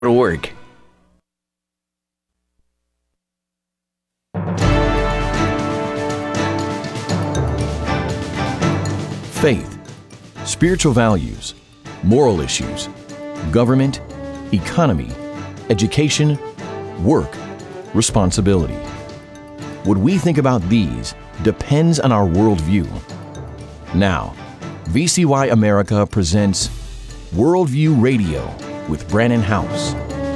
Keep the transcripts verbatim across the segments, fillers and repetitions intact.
org. Faith, spiritual values, moral issues, government, economy, education, work, responsibility. What we think about these depends on our worldview. Now, V C Y America presents Worldview Radio with Brannon Howse.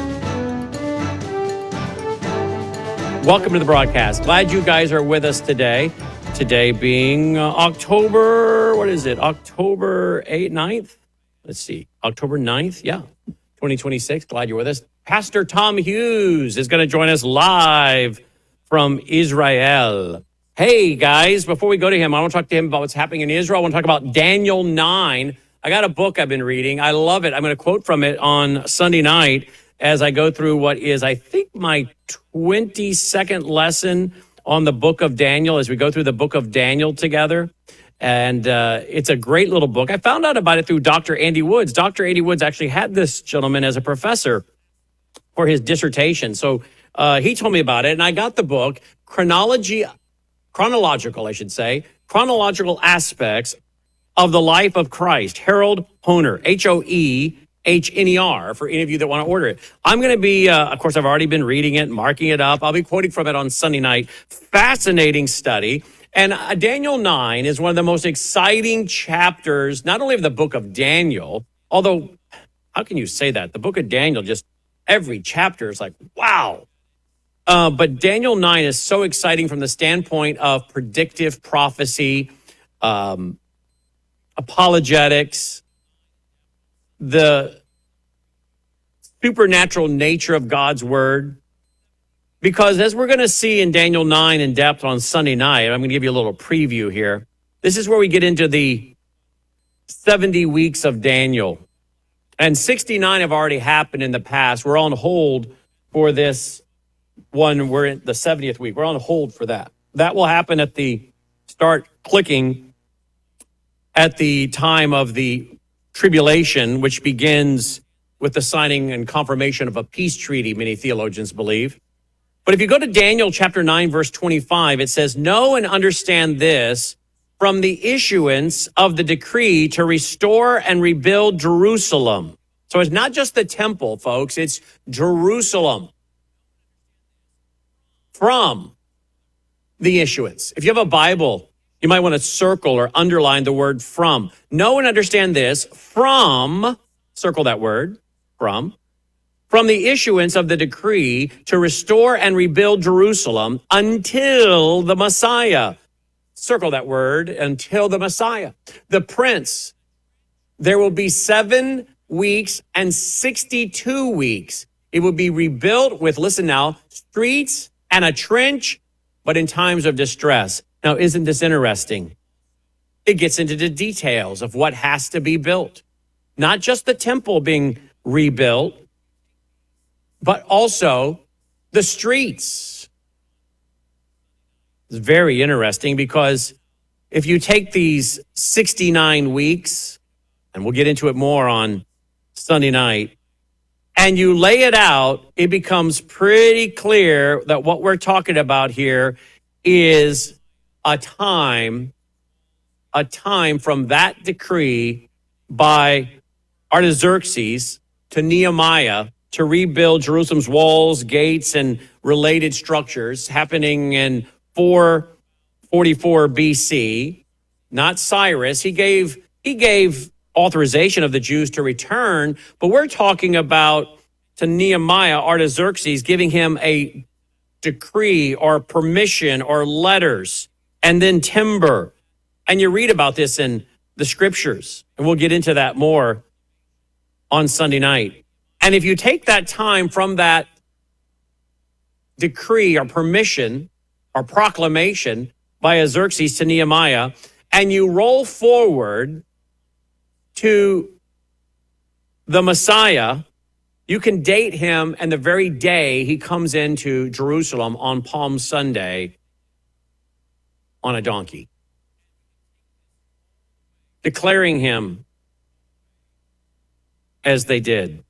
Welcome to the broadcast. Glad you guys are with us today. Today being uh, October, what is it? October eighth, ninth? Let's see. October ninth, yeah, twenty twenty-six. Glad you're with us. Pastor Tom Hughes is going to join us live from Israel. Hey, guys, before we go to him, I want to talk to him about what's happening in Israel. I want to talk about Daniel nine. I got a book I've been reading. I love it. I'm going to quote from it on Sunday night as I go through what is, I think, my twenty-second lesson on the book of Daniel as we go through the book of Daniel together. And uh, it's a great little book. I found out about it through Doctor Andy Woods. Doctor Andy Woods actually had this gentleman as a professor for his dissertation. So uh, he told me about it, and I got the book, Chronology, Chronological, I should say, Chronological Aspects of the Life of Christ, Harold Hoehner, H O E H N E R, for any of you that want to order it. I'm going to be, uh, of course, I've already been reading it, marking it up. I'll be quoting from it on Sunday night. Fascinating study. And uh, Daniel nine is one of the most exciting chapters, not only of the book of Daniel, although, how can you say that? The book of Daniel, just every chapter is like, wow. Uh, but Daniel nine is so exciting from the standpoint of predictive prophecy, um, apologetics, the supernatural nature of God's word. Because as we're going to see in Daniel nine in depth on Sunday night, I'm going to give you a little preview here. This is where we get into the seventy weeks of Daniel. And sixty-nine have already happened in the past. We're on hold for this one. We're in the seventieth week. We're on hold for that. That will happen at the start clicking at the time of the tribulation, which begins with the signing and confirmation of a peace treaty, many theologians believe. But if you go to Daniel chapter nine, verse twenty-five, it says, "Know and understand this, from the issuance of the decree to restore and rebuild Jerusalem." So it's not just the temple, folks, it's Jerusalem. From the issuance. If you have a Bible, you might want to circle or underline the word from. Know and understand this, from, circle that word, from, from the issuance of the decree to restore and rebuild Jerusalem until the Messiah. Circle that word, until the Messiah. The Prince. There will be seven weeks and sixty-two weeks. It will be rebuilt with, listen now, streets and a trench, but in times of distress. Now, isn't this interesting? It gets into the details of what has to be built. Not just the temple being rebuilt, but also the streets. It's very interesting because if you take these sixty-nine weeks, and we'll get into it more on Sunday night, and you lay it out, it becomes pretty clear that what we're talking about here is a time, a time from that decree by Artaxerxes to Nehemiah to rebuild Jerusalem's walls, gates, and related structures happening in four forty-four B C. Not Cyrus. He gave, he gave authorization of the Jews to return, but we're talking about to Nehemiah, Artaxerxes, giving him a decree or permission or letters, and then timber. And you read about this in the scriptures, and we'll get into that more on Sunday night. And if you take that time from that decree or permission or proclamation by Artaxerxes to Nehemiah, and you roll forward to the Messiah, you can date him and the very day he comes into Jerusalem on Palm Sunday on a donkey, declaring him as they did.